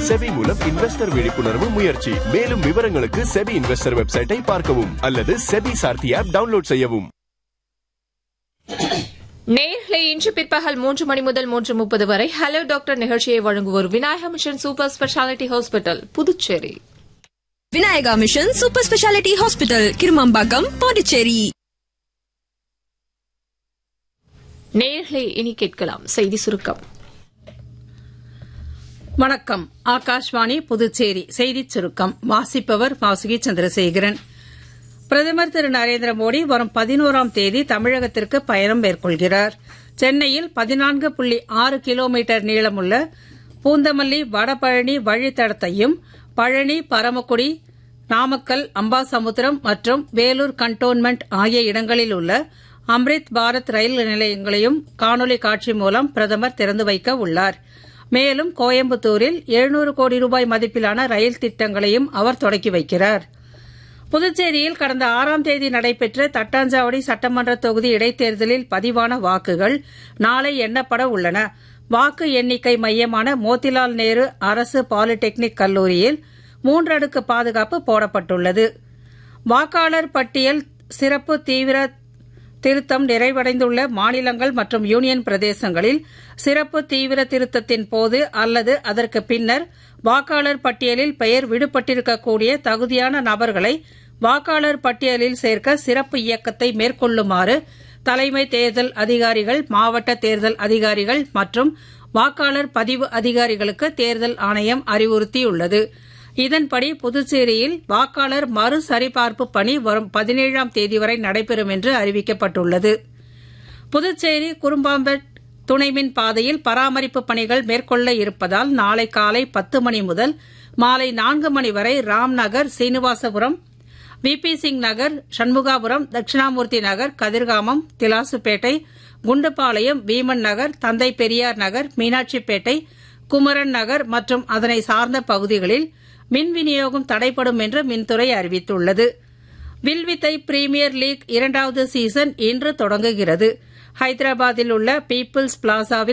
SEBI மூலம் investor விழிப்புணர்வு முயற்சி. மேலும் விவரங்களுக்கு செபி இன்வெஸ்டர் வெப்சைட்டை பார்க்கவும் அல்லது செபி சார்த்தி ஆப் டவுன்லோட் செய்யவும். நேயர்களே, இன்று பிற்பகல் 3 மணி முதல் 3:30 வரை ஹலோ டாக்டர் நிகழ்ச்சியை வழங்குவோர் Vinayaka mission super speciality hospital, Puducherry. Vinayaka mission super speciality hospital, Kirumampakkam, Pondicherry. நேயர்களே, இனி கேட்கலாம் செய்தி சுருக்கம். வணக்கம். ஆகாஷ்வாணி புதுச்சேரி செய்திச் சுருக்கம். வாசிப்பவர் வாசுகி சந்திரசேகரன். பிரதமர் திரு நரேந்திர மோடி வரும் 11ஆம் தேதி தமிழகத்திற்கு பயணம் மேற்கொள்கிறார். சென்னையில் 14.6 கிலோமீட்டர் நீளமுள்ள பூந்தமல்லி வடபழனி வழித்தடத்தையும் பழனி, பரமக்குடி, நாமக்கல், அம்பாசமுத்திரம் மற்றும் வேலூர் கண்டோன்மெண்ட் ஆகிய இடங்களில் உள்ள அம்ரித் பாரத் ரயில் நிலையங்களையும் காணொலி காட்சி மூலம் பிரதமர் திறந்து வைக்க உள்ளார். மேலும் கோயம்புத்தூரில் 700 கோடி ரூபாய் மதிப்பிலான ரயில் திட்டங்களையும் அவர் தொடக்கி வைக்கிறார். புதுச்சேரியில் கடந்த 6ஆம் தேதி நடைபெற்ற தட்டாஞ்சாவடி சட்டமன்ற தொகுதி இடைத்தேர்தலில் பதிவான வாக்குகள் நாளை எண்ணப்பட உள்ளன. வாக்கு எண்ணிக்கை மையமான மோதிலால் நேரு அரசு பாலிடெக்னிக் கல்லூரியில் 3 அடுக்கு பாதுகாப்பு போடப்பட்டுள்ளது. வாக்காளர் பட்டியல் சிறப்பு தீவிர திருத்தம் நிறைவடைந்துள்ள மாநிலங்கள் மற்றும் யூனியன் பிரதேசங்களில் சிறப்பு தீவிர திருத்தத்தின் போது அல்லது அதற்கு பின்னர் வாக்காளர் பட்டியலில் பெயர் விடுபட்டிருக்கக்கூடிய தகுதியான நபர்களை வாக்காளர் பட்டியலில் சேர்க்க சிறப்பு இயக்கத்தை மேற்கொள்ளுமாறு தலைமை தேர்தல் அதிகாரிகள், மாவட்ட தேர்தல் அதிகாரிகள் மற்றும் வாக்காளர் பதிவு அதிகாரிகளுக்கு தேர்தல் ஆணையம் அறிவுறுத்தியுள்ளது. இதன்படி புதுச்சேரியில் வாக்காளர் மறு சரிபார்ப்பு பணி வரும் 17ஆம் தேதி வரை நடைபெறும் என்று அறிவிக்கப்பட்டுள்ளது. புதுச்சேரி குரும்பாம்பேட் துணைமின் பாதையில் பராமரிப்பு பணிகள் மேற்கொள்ள இருப்பதால் நாளை காலை 10 மணி முதல் மாலை 4 மணி வரை ராம்நகர், சீனிவாசபுரம், விபி சிங் நகர், சண்முகாபுரம், தட்சிணாமூர்த்தி நகர், கதிர்காமம், திலாசுப்பேட்டை, குண்டுபாளையம், வீமன் நகர், தந்தை பெரியார் நகர், மீனாட்சிப்பேட்டை, குமரன் நகர் மற்றும் அதனை சார்ந்த பகுதிகளில் மின் விநியோகம் தடைப்படும் என்று மின்துறை அறிவித்துள்ளது. வில்வித்தை பிரீமியர் லீக் 2வது சீசன் இன்று தொடங்குகிறது. ஹைதராபாத்தில் உள்ள பீப்பிள்ஸ் பிளாசாவில்